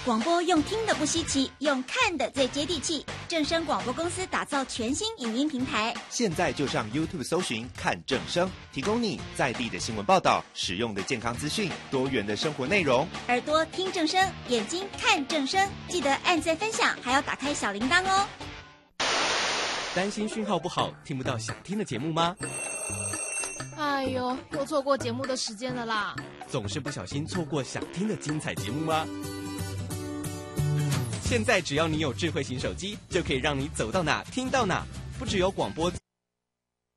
广播用听的不稀奇，用看的最接地气。正声广播公司打造全新影音平台， 现在就上 YouTube 搜寻看正声，提供你在地的新闻报道、实用的健康资讯、多元的生活内容。 耳朵听正声，眼睛看正声，记得按赞分享，还要打开小铃铛哦。 担心讯号不好，听不到想听的节目吗？ 哎呦，又错过节目的时间了啦！ 总是不小心错过想听的精彩节目吗？现在只要你有智慧型手机，就可以让你走到哪听到哪，不只有广播。